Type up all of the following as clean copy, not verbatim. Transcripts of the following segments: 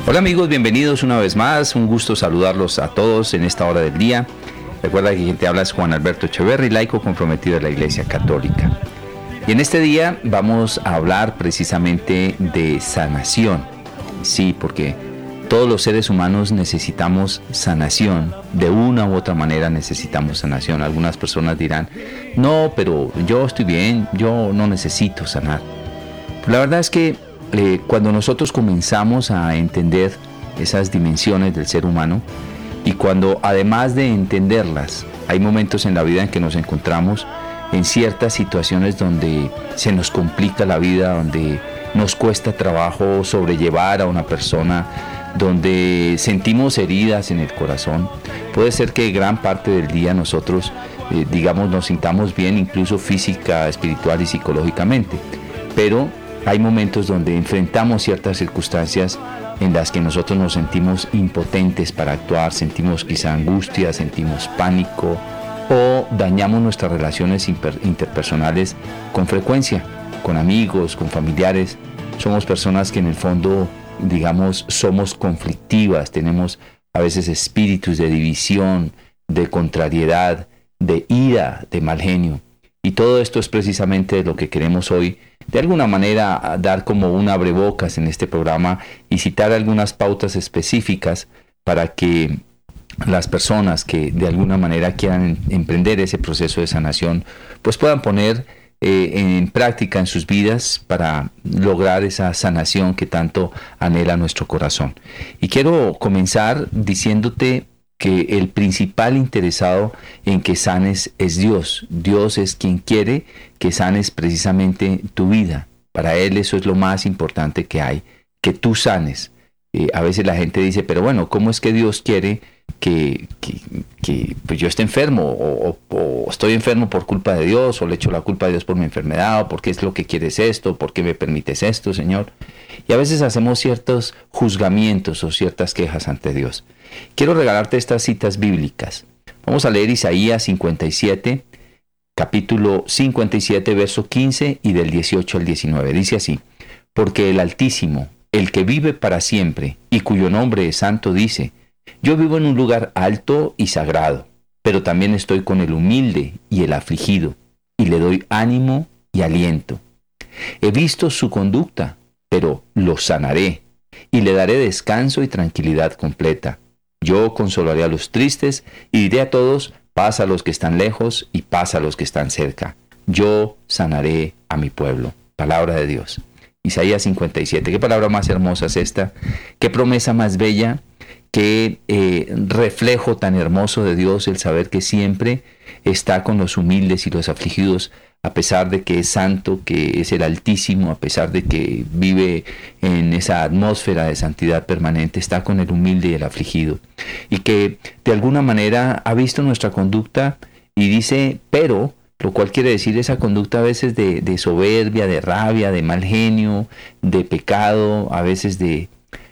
Hola amigos, bienvenidos una vez más, un gusto saludarlos a todos en esta hora del día. Recuerda que quien te habla es Juan Alberto Echeverry, laico comprometido de la Iglesia Católica. Y en este día vamos a hablar precisamente de sanación. Sí, porque todos los seres humanos necesitamos sanación, de una u otra manera necesitamos sanación. Algunas personas dirán, no, pero yo estoy bien, yo no necesito sanar. Pero la verdad es que cuando nosotros comenzamos a entender esas dimensiones del ser humano y cuando además de entenderlas, hay momentos en la vida en que nos encontramos en ciertas situaciones donde se nos complica la vida, donde nos cuesta trabajo sobrellevar a una persona, donde sentimos heridas en el corazón, puede ser que gran parte del día nosotros, nos sintamos bien, incluso física, espiritual y psicológicamente, pero hay momentos donde enfrentamos ciertas circunstancias en las que nosotros nos sentimos impotentes para actuar, sentimos quizá angustia, sentimos pánico o dañamos nuestras relaciones interpersonales con frecuencia, con amigos, con familiares. Somos personas que en el fondo, somos conflictivas, tenemos a veces espíritus de división, de contrariedad, de ira, de mal genio. Y todo esto es precisamente lo que queremos hoy, de alguna manera, dar como un abrebocas en este programa y citar algunas pautas específicas para que las personas que de alguna manera quieran emprender ese proceso de sanación, pues puedan poner en práctica en sus vidas para lograr esa sanación que tanto anhela nuestro corazón. Y quiero comenzar diciéndote que el principal interesado en que sanes es Dios. Dios es quien quiere que sanes precisamente tu vida. Para Él eso es lo más importante que hay, que tú sanes. A veces la gente dice, pero bueno, ¿cómo es que Dios quiere que pues yo esté enfermo? O estoy enfermo por culpa de Dios, o le echo la culpa a Dios por mi enfermedad, o por qué es lo que quieres esto, por qué me permites esto, Señor. Y a veces hacemos ciertos juzgamientos o ciertas quejas ante Dios. Quiero regalarte estas citas bíblicas. Vamos a leer Isaías 57, capítulo 57, verso 15 y del 18 al 19. Dice así: porque el Altísimo, el que vive para siempre y cuyo nombre es santo, dice: yo vivo en un lugar alto y sagrado, pero también estoy con el humilde y el afligido, y le doy ánimo y aliento. He visto su conducta, pero lo sanaré, y le daré descanso y tranquilidad completa. Yo consolaré a los tristes y diré a todos: paz a los que están lejos y paz a los que están cerca. Yo sanaré a mi pueblo. Palabra de Dios. Isaías 57. ¿Qué palabra más hermosa es esta? ¿Qué promesa más bella? ¿Qué reflejo tan hermoso de Dios, el saber que siempre está con los humildes y los afligidos, a pesar de que es santo, que es el Altísimo, a pesar de que vive en esa atmósfera de santidad permanente, está con el humilde y el afligido, y que de alguna manera ha visto nuestra conducta y dice, pero, lo cual quiere decir esa conducta a veces de soberbia, de rabia, de mal genio, de pecado, a veces de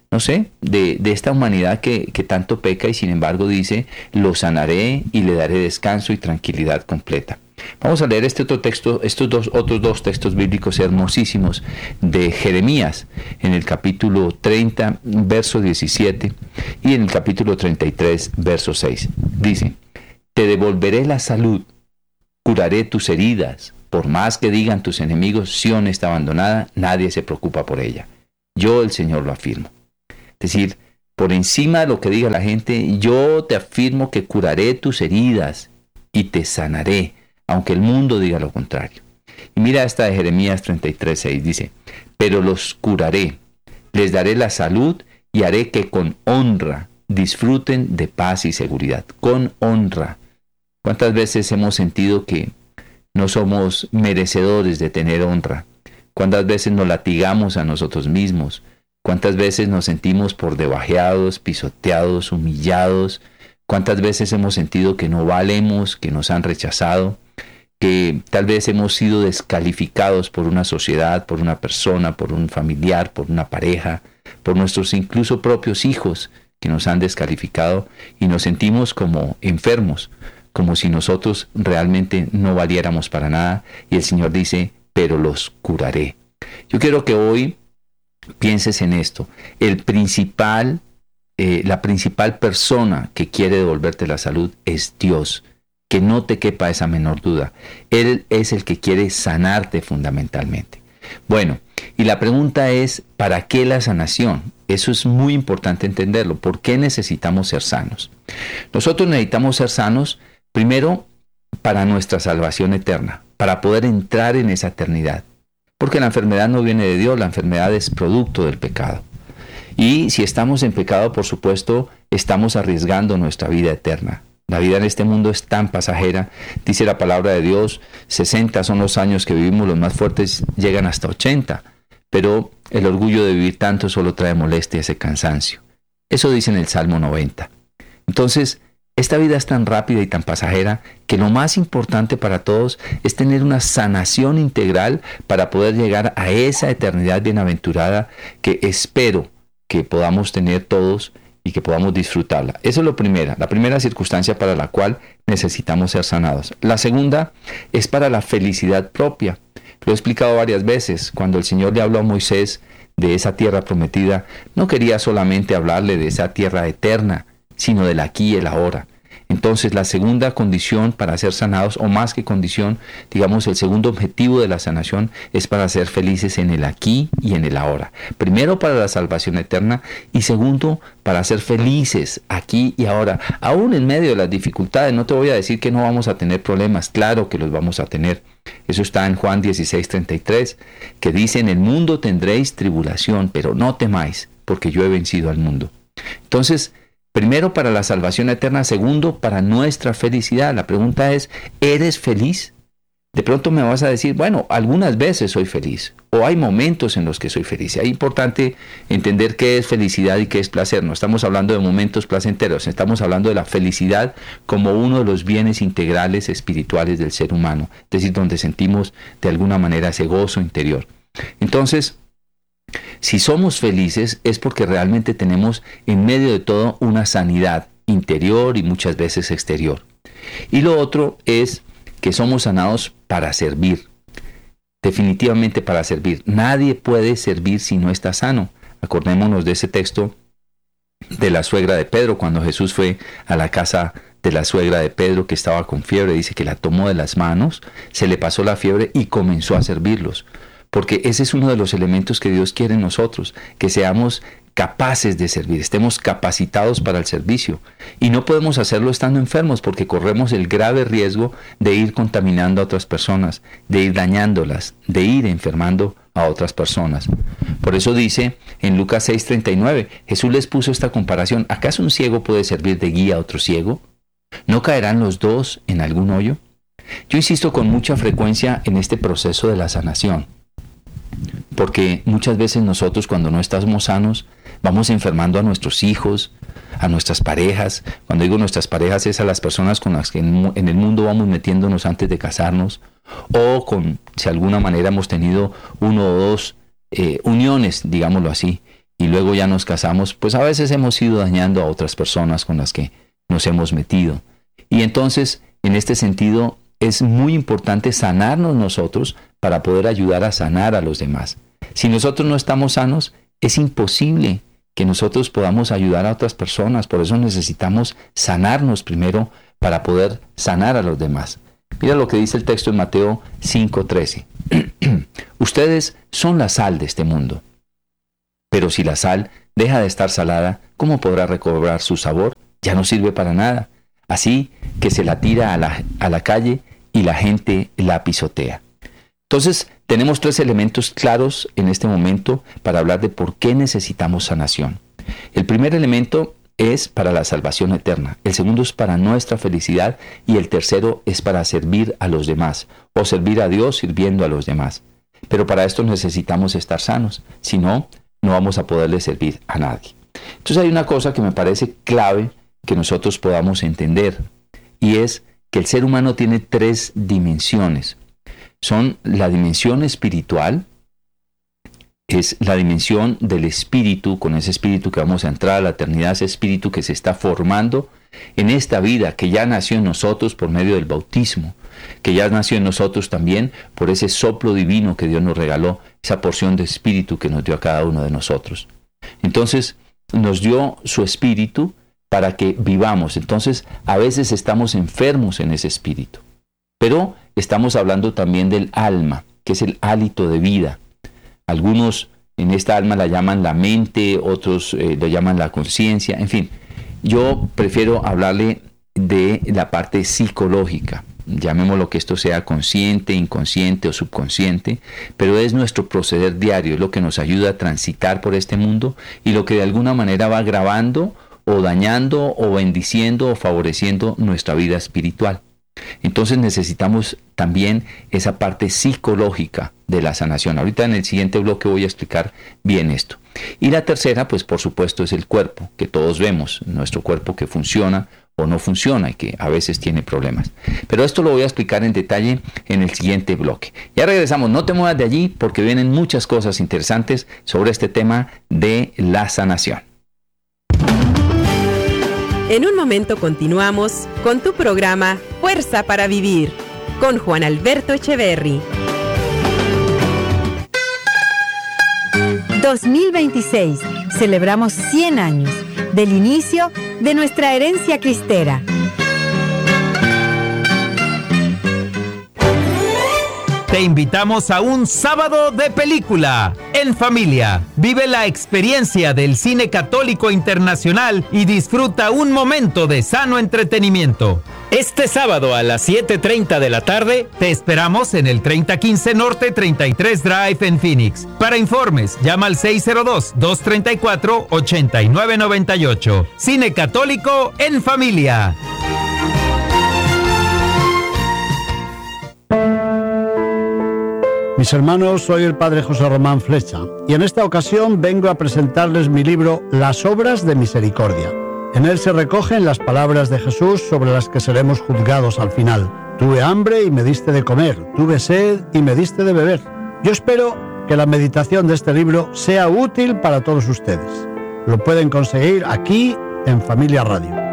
esta humanidad que tanto peca, y sin embargo dice: lo sanaré y le daré descanso y tranquilidad completa. Vamos a leer este otro texto, otros dos textos bíblicos hermosísimos de Jeremías, en el capítulo 30, verso 17, y en el capítulo 33, verso 6. Dice: te devolveré la salud, curaré tus heridas, por más que digan tus enemigos, Sión está abandonada, nadie se preocupa por ella. Yo, el Señor, lo afirmo. Es decir, por encima de lo que diga la gente, yo te afirmo que curaré tus heridas y te sanaré, aunque el mundo diga lo contrario. Y mira esta de Jeremías 33:6, dice: pero los curaré, les daré la salud y haré que con honra disfruten de paz y seguridad. Con honra. ¿Cuántas veces hemos sentido que no somos merecedores de tener honra? ¿Cuántas veces nos latigamos a nosotros mismos? ¿Cuántas veces nos sentimos por debajeados, pisoteados, humillados? ¿Cuántas veces hemos sentido que no valemos, que nos han rechazado, que tal vez hemos sido descalificados por una sociedad, por una persona, por un familiar, por una pareja, por nuestros incluso propios hijos que nos han descalificado, y nos sentimos como enfermos, como si nosotros realmente no valiéramos para nada? Y el Señor dice: pero los curaré. Yo quiero que hoy pienses en esto. La principal persona que quiere devolverte la salud es Dios. Que no te quepa esa menor duda. Él es el que quiere sanarte fundamentalmente. Bueno, y la pregunta es, ¿para qué la sanación? Eso es muy importante entenderlo. ¿Por qué necesitamos ser sanos? Nosotros necesitamos ser sanos, primero, para nuestra salvación eterna, para poder entrar en esa eternidad. Porque la enfermedad no viene de Dios, la enfermedad es producto del pecado. Y si estamos en pecado, por supuesto, estamos arriesgando nuestra vida eterna. La vida en este mundo es tan pasajera, dice la palabra de Dios, 60 son los años que vivimos, los más fuertes llegan hasta 80, pero el orgullo de vivir tanto solo trae molestia y cansancio. Eso dice en el Salmo 90. Entonces, esta vida es tan rápida y tan pasajera que lo más importante para todos es tener una sanación integral para poder llegar a esa eternidad bienaventurada que espero que podamos tener todos y que podamos disfrutarla. Eso es la primera circunstancia para la cual necesitamos ser sanados. La segunda es para la felicidad propia. Lo he explicado varias veces. Cuando el Señor le habló a Moisés de esa tierra prometida, no quería solamente hablarle de esa tierra eterna, sino del aquí y el ahora. Entonces, la segunda condición para ser sanados, o más que condición, digamos, el segundo objetivo de la sanación es para ser felices en el aquí y en el ahora. Primero, para la salvación eterna, y segundo, para ser felices aquí y ahora. Aún en medio de las dificultades, no te voy a decir que no vamos a tener problemas, claro que los vamos a tener. Eso está en Juan 16:33, que dice, en el mundo tendréis tribulación, pero no temáis, porque yo he vencido al mundo. Entonces, primero para la salvación eterna, segundo para nuestra felicidad. La pregunta es, ¿eres feliz? De pronto me vas a decir, bueno, algunas veces soy feliz, o hay momentos en los que soy feliz. Es importante entender qué es felicidad y qué es placer. No estamos hablando de momentos placenteros, estamos hablando de la felicidad como uno de los bienes integrales espirituales del ser humano, es decir, donde sentimos de alguna manera ese gozo interior. Entonces, si somos felices es porque realmente tenemos en medio de todo una sanidad interior y muchas veces exterior. Y lo otro es que somos sanados para servir. Definitivamente para servir. Nadie puede servir si no está sano. Acordémonos de ese texto de la suegra de Pedro, cuando Jesús fue a la casa de la suegra de Pedro que estaba con fiebre. Dice que la tomó de las manos, se le pasó la fiebre y comenzó a servirlos. Porque ese es uno de los elementos que Dios quiere en nosotros, que seamos capaces de servir, estemos capacitados para el servicio. Y no podemos hacerlo estando enfermos, porque corremos el grave riesgo de ir contaminando a otras personas, de ir dañándolas, de ir enfermando a otras personas. Por eso dice en Lucas 6:39, Jesús les puso esta comparación. ¿Acaso un ciego puede servir de guía a otro ciego? ¿No caerán los dos en algún hoyo? Yo insisto con mucha frecuencia en este proceso de la sanación. Porque muchas veces nosotros, cuando no estamos sanos, vamos enfermando a nuestros hijos, a nuestras parejas. Cuando digo nuestras parejas es a las personas con las que en el mundo vamos metiéndonos antes de casarnos, o con, si de alguna manera hemos tenido uno o dos uniones, digámoslo así, y luego ya nos casamos, pues a veces hemos ido dañando a otras personas con las que nos hemos metido. Y entonces, en este sentido, es muy importante sanarnos nosotros para poder ayudar a sanar a los demás. Si nosotros no estamos sanos, es imposible que nosotros podamos ayudar a otras personas. Por eso necesitamos sanarnos primero para poder sanar a los demás. Mira lo que dice el texto en Mateo 5:13. Ustedes son la sal de este mundo. Pero si la sal deja de estar salada, ¿cómo podrá recobrar su sabor? Ya no sirve para nada. Así que se la tira a la calle y la gente la pisotea. Entonces, tenemos tres elementos claros en este momento para hablar de por qué necesitamos sanación. El primer elemento es para la salvación eterna, el segundo es para nuestra felicidad y el tercero es para servir a los demás, o servir a Dios sirviendo a los demás. Pero para esto necesitamos estar sanos, si no, no vamos a poderle servir a nadie. Entonces hay una cosa que me parece clave que nosotros podamos entender, y es que el ser humano tiene tres dimensiones. Son la dimensión espiritual, es la dimensión del espíritu, con ese espíritu que vamos a entrar a la eternidad, ese espíritu que se está formando en esta vida, que ya nació en nosotros por medio del bautismo. que ya nació en nosotros también por ese soplo divino que Dios nos regaló, esa porción de espíritu que nos dio a cada uno de nosotros. Entonces, nos dio su espíritu para que vivamos. Entonces, a veces estamos enfermos en ese espíritu. Pero estamos hablando también del alma, que es el hálito de vida. Algunos en esta alma la llaman la mente, otros lo llaman la conciencia, en fin. Yo prefiero hablarle de la parte psicológica. Llamémoslo que esto sea consciente, inconsciente o subconsciente, pero es nuestro proceder diario, es lo que nos ayuda a transitar por este mundo y lo que de alguna manera va grabando o dañando o bendiciendo o favoreciendo nuestra vida espiritual. Entonces necesitamos también esa parte psicológica de la sanación. Ahorita en el siguiente bloque voy a explicar bien esto. Y la tercera, pues por supuesto, es el cuerpo, que todos vemos, nuestro cuerpo que funciona o no funciona y que a veces tiene problemas. Pero esto lo voy a explicar en detalle en el siguiente bloque. Ya regresamos, no te muevas de allí porque vienen muchas cosas interesantes sobre este tema de la sanación. En un momento continuamos con tu programa Fuerza para Vivir con Juan Alberto Echeverry. 2026. Celebramos 100 años del inicio de nuestra herencia cristera. Te invitamos a un sábado de película en familia. Vive la experiencia del cine católico internacional y disfruta un momento de sano entretenimiento. Este sábado a las 7:30 de la tarde te esperamos en el 3015 Norte 33 Drive en Phoenix. Para informes, llama al 602-234-8998. Cine católico en familia. Mis hermanos, soy el padre José Román Flecha y en esta ocasión vengo a presentarles mi libro Las Obras de Misericordia. En él se recogen las palabras de Jesús sobre las que seremos juzgados al final. Tuve hambre y me diste de comer, tuve sed y me diste de beber. Yo espero que la meditación de este libro sea útil para todos ustedes. Lo pueden conseguir aquí en Familia Radio.